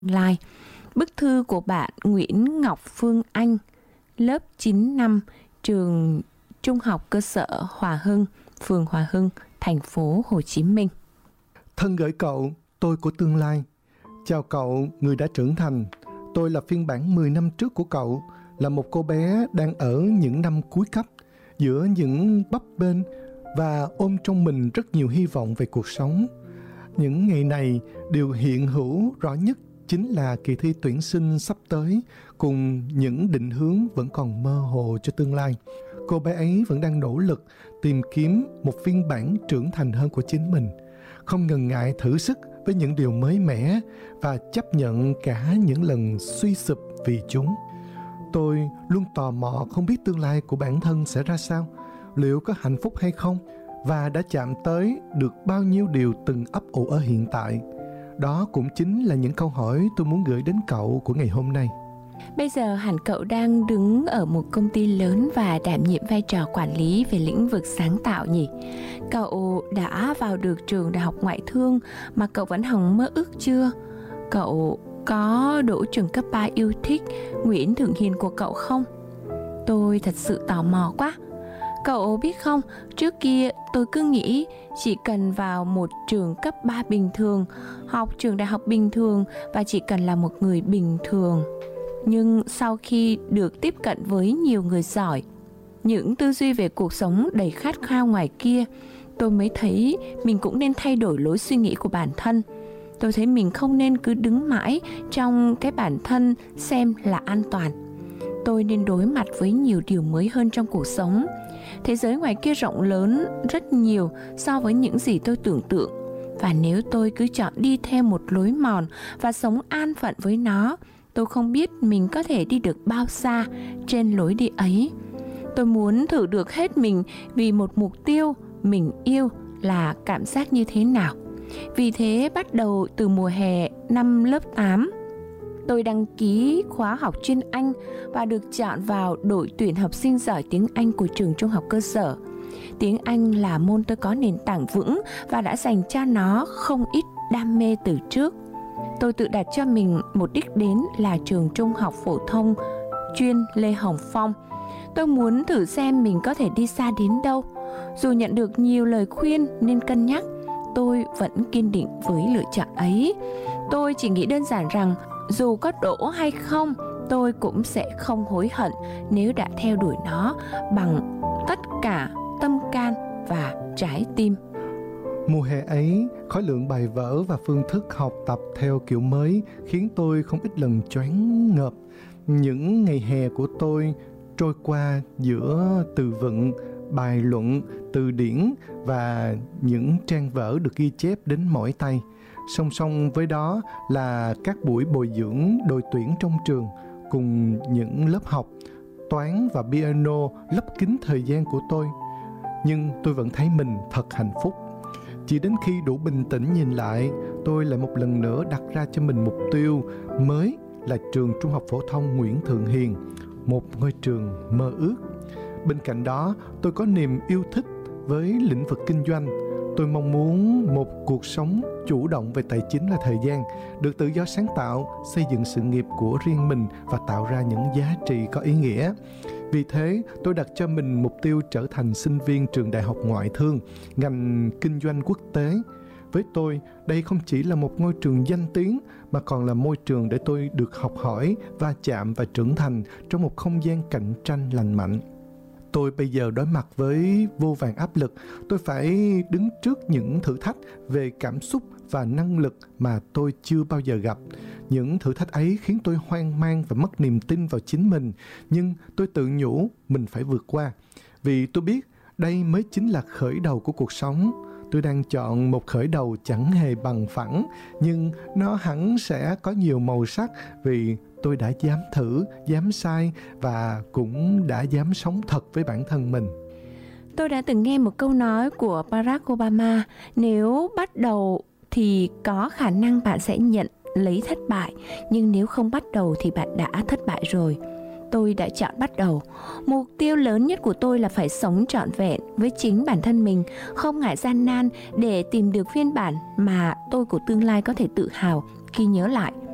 Lai. Bức thư của bạn Nguyễn Ngọc Phương Anh, lớp 9 năm, trường Trung học cơ sở Hòa Hưng, phường Hòa Hưng, thành phố Hồ Chí Minh. Thân gửi cậu, tôi của tương lai. Chào cậu, người đã trưởng thành. Tôi là phiên bản 10 năm trước của cậu, là một cô bé đang ở những năm cuối cấp, giữa những bấp bênh và ôm trong mình rất nhiều hy vọng về cuộc sống. Những ngày này, điều hiện hữu rõ nhất chính là kỳ thi tuyển sinh sắp tới, cùng những định hướng vẫn còn mơ hồ cho tương lai. Cô bé ấy vẫn đang nỗ lực tìm kiếm một phiên bản trưởng thành hơn của chính mình, không ngần ngại thử sức với những điều mới mẻ và chấp nhận cả những lần suy sụp vì chúng. Tôi luôn tò mò không biết tương lai của bản thân sẽ ra sao, liệu có hạnh phúc hay không, và đã chạm tới được bao nhiêu điều từng ấp ủ ở hiện tại. Đó cũng chính là những câu hỏi tôi muốn gửi đến cậu của ngày hôm nay. Bây giờ hẳn cậu đang đứng ở một công ty lớn và đảm nhiệm vai trò quản lý về lĩnh vực sáng tạo nhỉ? Cậu đã vào được trường đại học ngoại thương mà cậu vẫn hằng mơ ước chưa? Cậu có đỗ trường cấp 3 yêu thích Nguyễn Thượng Hiền của cậu không? Tôi thật sự tò mò quá. Cậu biết không, trước kia tôi cứ nghĩ chỉ cần vào một trường cấp 3 bình thường, học trường đại học bình thường và chỉ cần là một người bình thường. Nhưng sau khi được tiếp cận với nhiều người giỏi, những tư duy về cuộc sống đầy khát khao ngoài kia, tôi mới thấy mình cũng nên thay đổi lối suy nghĩ của bản thân. Tôi thấy mình không nên cứ đứng mãi trong cái bản thân xem là an toàn. Tôi nên đối mặt với nhiều điều mới hơn trong cuộc sống. Thế giới ngoài kia rộng lớn rất nhiều so với những gì tôi tưởng tượng. Và nếu tôi cứ chọn đi theo một lối mòn và sống an phận với nó, tôi không biết mình có thể đi được bao xa trên lối đi ấy. Tôi muốn thử được hết mình vì một mục tiêu mình yêu là cảm giác như thế nào. Vì thế bắt đầu từ mùa hè năm lớp 8, tôi đăng ký khóa học chuyên Anh và được chọn vào đội tuyển học sinh giỏi tiếng Anh của trường trung học cơ sở. Tiếng Anh là môn tôi có nền tảng vững và đã dành cho nó không ít đam mê từ trước. Tôi tự đặt cho mình một đích đến là trường trung học phổ thông chuyên Lê Hồng Phong. Tôi muốn thử xem mình có thể đi xa đến đâu. Dù nhận được nhiều lời khuyên nên cân nhắc, tôi vẫn kiên định với lựa chọn ấy. Tôi chỉ nghĩ đơn giản rằng dù có đỗ hay không, tôi cũng sẽ không hối hận nếu đã theo đuổi nó bằng tất cả tâm can và trái tim. Mùa hè ấy, khối lượng bài vở và phương thức học tập theo kiểu mới khiến tôi không ít lần choáng ngợp. Những ngày hè của tôi trôi qua giữa từ vựng, bài luận, từ điển và những trang vở được ghi chép đến mỏi tay. Song song với đó là các buổi bồi dưỡng đội tuyển trong trường cùng những lớp học toán và piano lấp kín thời gian của tôi. Nhưng tôi vẫn thấy mình thật hạnh phúc. Chỉ đến khi đủ bình tĩnh nhìn lại, tôi lại một lần nữa đặt ra cho mình mục tiêu mới là trường Trung học phổ thông Nguyễn Thượng Hiền, một ngôi trường mơ ước. Bên cạnh đó, tôi có niềm yêu thích với lĩnh vực kinh doanh. Tôi mong muốn một cuộc sống chủ động về tài chính và thời gian, được tự do sáng tạo, xây dựng sự nghiệp của riêng mình và tạo ra những giá trị có ý nghĩa. Vì thế, tôi đặt cho mình mục tiêu trở thành sinh viên trường đại học ngoại thương, ngành kinh doanh quốc tế. Với tôi, đây không chỉ là một ngôi trường danh tiếng, mà còn là môi trường để tôi được học hỏi, va chạm và trưởng thành trong một không gian cạnh tranh lành mạnh. Tôi bây giờ đối mặt với vô vàn áp lực. Tôi phải đứng trước những thử thách về cảm xúc và năng lực mà tôi chưa bao giờ gặp. Những thử thách ấy khiến tôi hoang mang và mất niềm tin vào chính mình. Nhưng tôi tự nhủ mình phải vượt qua. Vì tôi biết đây mới chính là khởi đầu của cuộc sống. Tôi đang chọn một khởi đầu chẳng hề bằng phẳng, nhưng nó hẳn sẽ có nhiều màu sắc vì tôi đã dám thử, dám sai và cũng đã dám sống thật với bản thân mình. Tôi đã từng nghe một câu nói của Barack Obama: nếu bắt đầu thì có khả năng bạn sẽ nhận lấy thất bại, nhưng nếu không bắt đầu thì bạn đã thất bại rồi. Tôi đã chọn bắt đầu. Mục tiêu lớn nhất của tôi là phải sống trọn vẹn với chính bản thân mình, không ngại gian nan để tìm được phiên bản mà tôi của tương lai có thể tự hào khi nhớ lại.